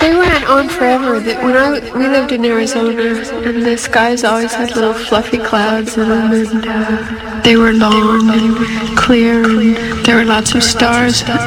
They went on forever. We lived in Arizona, and the skies always had little fluffy clouds in them, and they were long and clear, and there were lots of stars.